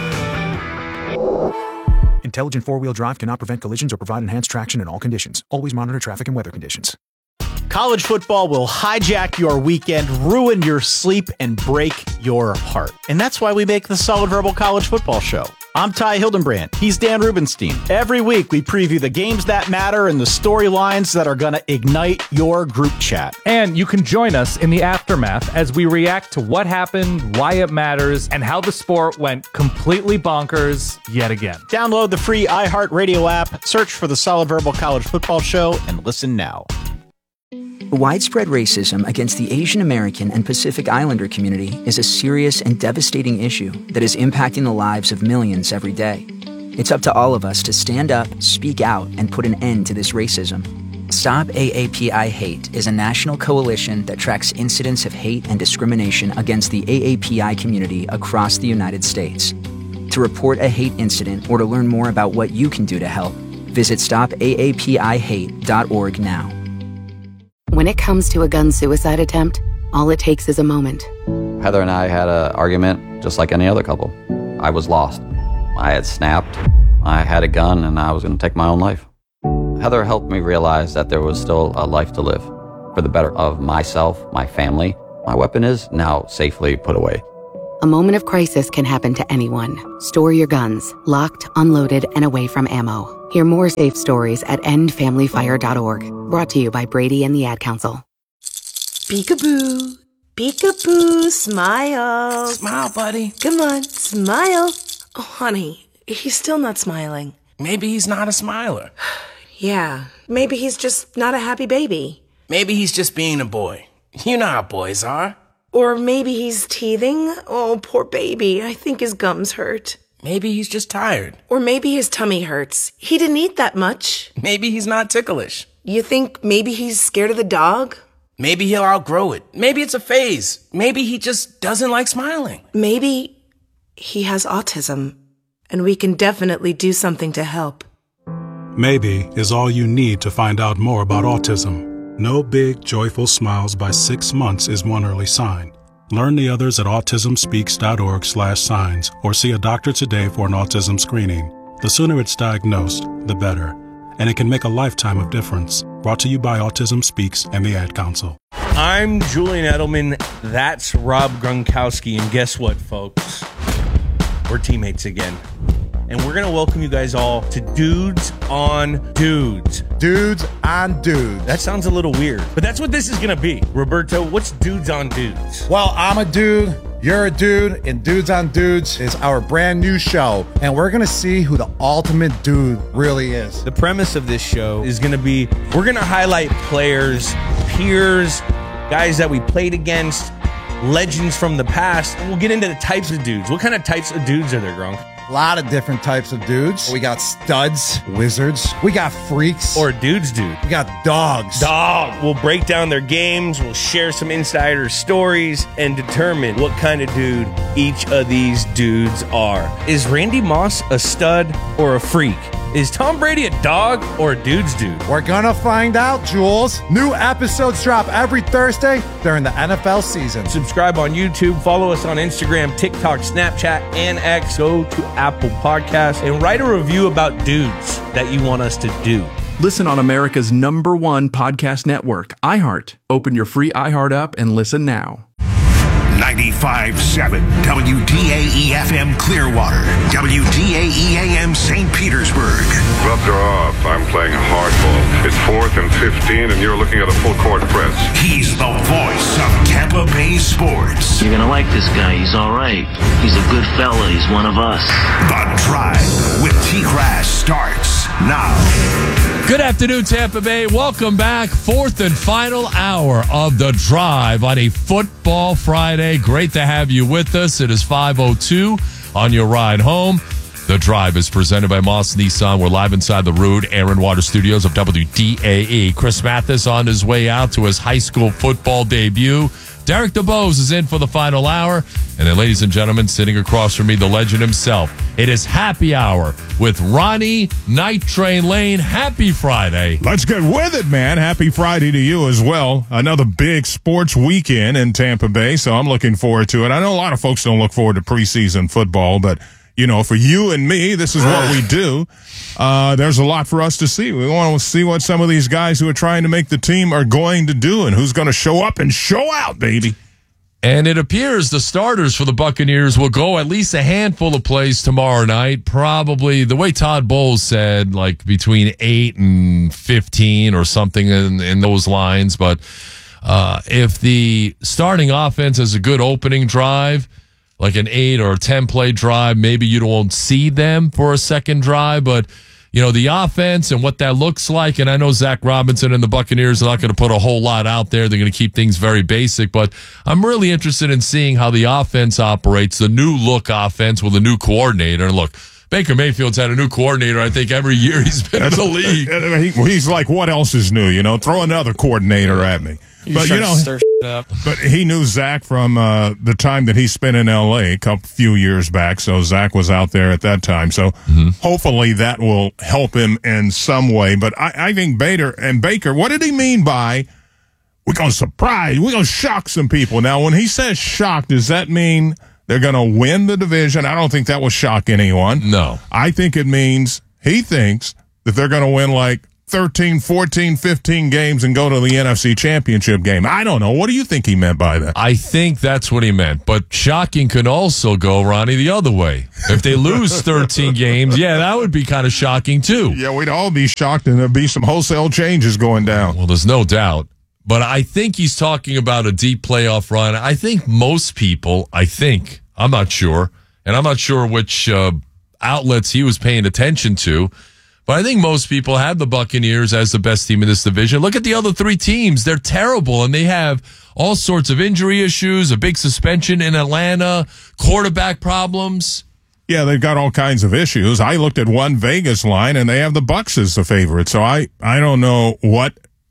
Intelligent four-wheel drive cannot prevent collisions or provide enhanced traction in all conditions. Always monitor traffic and weather conditions. College football will hijack your weekend, ruin your sleep, and break your heart. And that's why we make the Solid Verbal College Football Show. I'm Ty Hildenbrand. He's Dan Rubenstein. Every week, we preview the games that matter and the storylines that are going to ignite your group chat. And you can join us in the aftermath as we react to what happened, why it matters, and how the sport went completely bonkers yet again. Download the free iHeartRadio app, search for the Solid Verbal College Football Show, and listen now. Widespread racism against the Asian American and Pacific Islander community is a serious and devastating issue that is impacting the lives of millions every day. It's up to all of us to stand up, speak out, and put an end to this racism. Stop A A P I Hate is a national coalition that tracks incidents of hate and discrimination against the A A P I community across the United States. To report a hate incident or to learn more about what you can do to help, visit stop A A P I hate dot org now. When it comes to a gun suicide attempt, All it takes is a moment. Heather and I had an argument just like any other couple. I was lost. I had snapped. I had a gun and I was going to take my own life. Heather helped me realize that there was still a life to live for the better of myself, my family. My weapon is now safely put away. A moment of crisis can happen to anyone. Store your guns, locked, unloaded, and away from ammo. Hear more safe stories at end family fire dot org. Brought to you by Brady and the Ad Council. Peekaboo. Peekaboo. Smile. Smile, buddy. Come on, smile. Oh, honey, he's still not smiling. Maybe he's not a smiler. Yeah, maybe he's just not a happy baby. Maybe he's just being a boy. You know how boys are. Or maybe he's teething. Oh, poor baby. I think his gums hurt. Maybe he's just tired. Or maybe his tummy hurts. He didn't eat that much. Maybe he's not ticklish. You think maybe he's scared of the dog? Maybe he'll outgrow it. Maybe it's a phase. Maybe he just doesn't like smiling. Maybe he has autism, and we can definitely do something to help. Maybe is all you need to find out more about autism. No big, joyful smiles by six months is one early sign. Learn the others at autism speaks dot org slash signs or see a doctor today for an autism screening. The sooner it's diagnosed, the better. And it can make a lifetime of difference. Brought to you by Autism Speaks and the Ad Council. I'm Julian Edelman. That's Rob Gronkowski. And guess what, folks? We're teammates again. And we're going to welcome you guys all to Dudes on Dudes. Dudes on Dudes. That sounds a little weird, but that's what this is going to be. Roberto, what's Dudes on Dudes? Well, I'm a dude, you're a dude, and Dudes on Dudes is our brand new show. And we're going to see who the ultimate dude really is. The premise of this show is going to be, we're going to highlight players, peers, guys that we played against, legends from the past. And we'll get into the types of dudes. What kind of types of dudes are there, Gronk? A lot of different types of dudes. We got studs, wizards. We got freaks. Or dudes dude. We got dogs. Dog. We'll break down their games. We'll share some insider stories and determine what kind of dude each of these dudes are. Is Randy Moss a stud or a freak? Is Tom Brady a dog or a dude's dude? We're gonna find out, Jules. New episodes drop every Thursday during the N F L season. Subscribe on YouTube, follow us on Instagram, TikTok, Snapchat, and X. Go to Apple Podcasts and write a review about dudes that you want us to do. Listen on America's number one podcast network, iHeart. Open your free iHeart app and listen now. ninety-five point seven W D A E F M Clearwater, W D A E A M Saint Petersburg. Gloves are off. I'm playing hardball. It's fourth and fifteen, and you're looking at a full court press. He's the voice of Tampa Bay sports. You're gonna like this guy. He's all right. He's a good fella. He's one of us. The Drive with T-Grass starts now. Good afternoon, Tampa Bay. Welcome back. Fourth and final hour of The Drive on a Football Friday. Great to have you with us. It is five oh two on your ride home. The Drive is presented by Moss Nissan. We're live inside the Rude Aaron Water Studios of W D A E. Chris Mathis on his way out to his high school football debut. Derek DeBose is in for the final hour. And then, ladies and gentlemen, sitting across from me, the legend himself. It is happy hour with Ronnie Night Train Lane. Happy Friday. Let's get with it, man. Happy Friday to you as well. Another big sports weekend in Tampa Bay, so I'm looking forward to it. I know a lot of folks don't look forward to preseason football, but, you know, for you and me, this is what we do. Uh, there's a lot for us to see. We want to see what some of these guys who are trying to make the team are going to do and who's going to show up and show out, baby. And it appears the starters for the Buccaneers will go at least a handful of plays tomorrow night. Probably, the way Todd Bowles said, like between eight and fifteen or something in, in those lines. But uh, if the starting offense has a good opening drive, like an eight or ten play drive, maybe you won't see them for a second drive. But, you know, the offense and what that looks like, and I know Zach Robinson and the Buccaneers are not going to put a whole lot out there. They're going to keep things very basic, but I'm really interested in seeing how the offense operates, the new look offense with a new coordinator. And look, Baker Mayfield's had a new coordinator, I think, every year he's been in the league. He, he's like, what else is new? You know, throw another coordinator at me. He's but you know, stir shit up. But he knew Zach from uh, the time that he spent in L A a couple few years back. So Zach was out there at that time. So mm-hmm. hopefully that will help him in some way. But I, I think Bader and Baker, what did he mean by we're going to surprise, we're going to shock some people. Now, when he says shock, does that mean they're going to win the division? I don't think that will shock anyone. No. I think it means he thinks that they're going to win like thirteen, fourteen, fifteen games and go to the N F C Championship game. I don't know. What do you think he meant by that? I think that's what he meant. But shocking can also go, Ronnie, the other way. If they lose thirteen games, yeah, that would be kind of shocking too. Yeah, we'd all be shocked and there'd be some wholesale changes going down. Well, there's no doubt. But I think he's talking about a deep playoff run. I think most people, I think, I'm not sure, and I'm not sure which uh, outlets he was paying attention to, but I think most people have the Buccaneers as the best team in this division. Look at the other three teams. They're terrible, and they have all sorts of injury issues, a big suspension in Atlanta, quarterback problems. Yeah, they've got all kinds of issues. I looked at one Vegas line, and they have the Bucs as the favorite. So I, I don't know what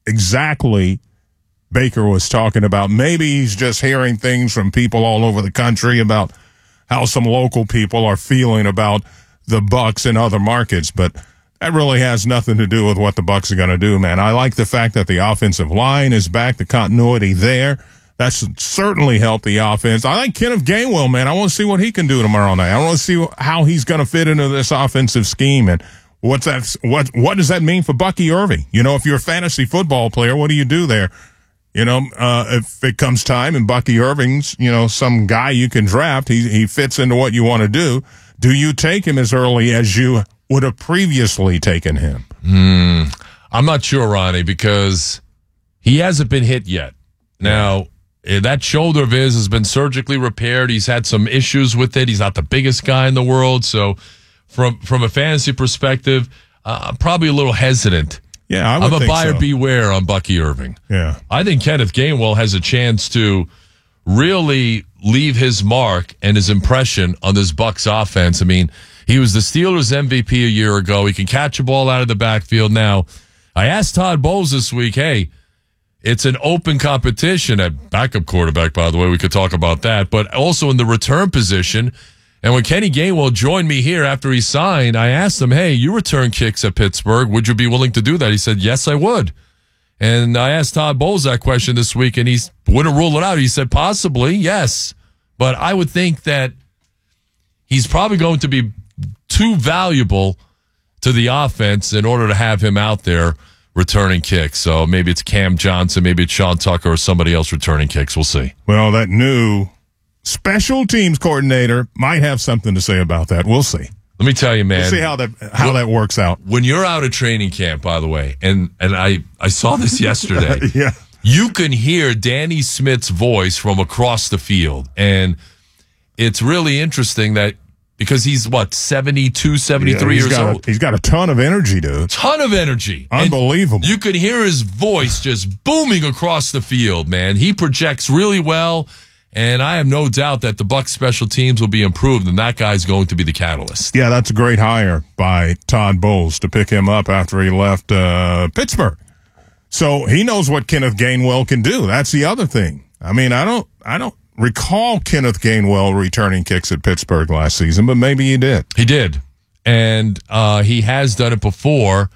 exactly Baker was talking about. Maybe he's just hearing things from people all over the country about how some local people are feeling about the Bucs in other markets, but that really has nothing to do with what the Bucs are going to do, man. I like the fact that the offensive line is back, the continuity there. That's certainly helped the offense. I like Kenneth Gainwell, man. I want to see what he can do tomorrow night. I want to see how he's going to fit into this offensive scheme, and what's that? What what does that mean for Bucky Irving? You know, if you're a fantasy football player, what do you do there? You know, uh, if it comes time and Bucky Irving's, you know, some guy you can draft, he he fits into what you want to do. Do you take him as early as you would have previously taken him? Mm, I'm not sure, Ronnie, because he hasn't been hit yet. Now, yeah. that shoulder of his has been surgically repaired. He's had some issues with it. He's not the biggest guy in the world. So from from a fantasy perspective, uh, I'm probably a little hesitant. Yeah, I would I'm a think buyer so. beware on Bucky Irving. Yeah. I think Kenneth Gainwell has a chance to really leave his mark and his impression on this Bucs offense. I mean, he was the Steelers' M V P a year ago. He can catch a ball out of the backfield. Now, I asked Todd Bowles this week, hey, it's an open competition at backup quarterback, by the way. We could talk about that, but also in the return position. And when Kenny Gainwell joined me here after he signed, I asked him, hey, you return kicks at Pittsburgh. Would you be willing to do that? He said, yes, I would. And I asked Todd Bowles that question this week, and he wouldn't rule it out. He said, possibly, yes. But I would think that he's probably going to be too valuable to the offense in order to have him out there returning kicks. So maybe it's Cam Johnson, maybe it's Sean Tucker, or somebody else returning kicks. We'll see. Well, that new special teams coordinator might have something to say about that. We'll see. Let me tell you, man. We'll see how that how that works out. When you're out of training camp, by the way, and and I, I saw this yesterday. Yeah. You can hear Danny Smith's voice from across the field. And it's really interesting that because he's, what, seventy-two, seventy-three yeah, years got old. A, he's got a ton of energy, dude. Ton of energy. Unbelievable. And you could hear his voice just booming across the field, man. He projects really well. And I have no doubt that the Bucs special teams will be improved, and that guy's going to be the catalyst. Yeah, that's a great hire by Todd Bowles to pick him up after he left uh, Pittsburgh. So he knows what Kenneth Gainwell can do. That's the other thing. I mean, I don't, I don't recall Kenneth Gainwell returning kicks at Pittsburgh last season, but maybe he did. He did, and uh, he has done it before.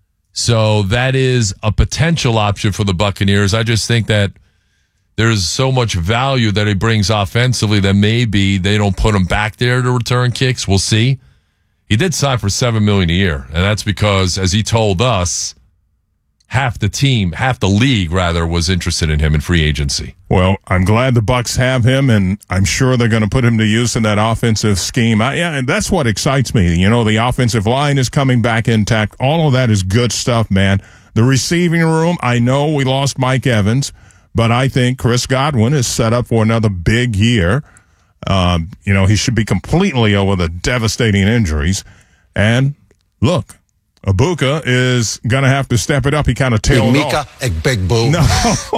So that is a potential option for the Buccaneers. I just think that there's so much value that he brings offensively that maybe they don't put him back there to return kicks. We'll see. He did sign for seven million dollars a year, and that's because, as he told us, half the team, half the league, rather, was interested in him in free agency. Well, I'm glad the Bucs have him, and I'm sure they're going to put him to use in that offensive scheme. I, yeah, and that's what excites me. You know, the offensive line is coming back intact. All of that is good stuff, man. The receiving room, I know we lost Mike Evans, but I think Chris Godwin is set up for another big year. Um, you know, he should be completely over the devastating injuries. And look, Ibuka is going to have to step it up. He kind of tailed Mika, off. a big boo. No,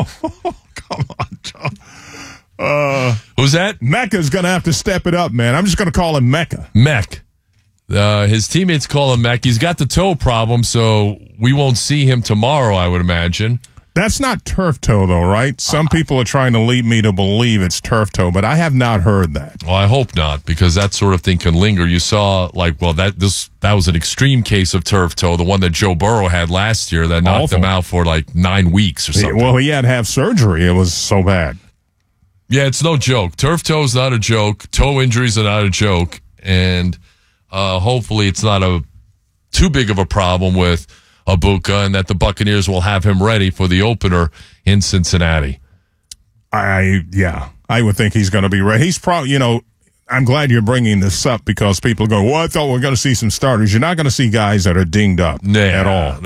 come on, John. Uh, Who's that? Mecca's going to have to step it up, man. I'm just going to call him Mecca. Mech. Uh, his teammates call him Mech. He's got the toe problem, so we won't see him tomorrow, I would imagine. That's not turf toe, though, right? Some people are trying to lead me to believe it's turf toe, but I have not heard that. Well, I hope not, because that sort of thing can linger. You saw, like, well, that this that was an extreme case of turf toe, the one that Joe Burrow had last year that knocked Awful. him out for like nine weeks or something. Well, he had to have surgery. It was so bad. Yeah, it's no joke. Turf toe is not a joke. Toe injuries are not a joke, and uh, hopefully it's not a too big of a problem with Ibuka, and that the Buccaneers will have him ready for the opener in Cincinnati. I, yeah, I would think he's going to be ready. He's probably, you know, I'm glad you're bringing this up because people go, well, I thought we we're going to see some starters. You're not going to see guys that are dinged up nah, at all.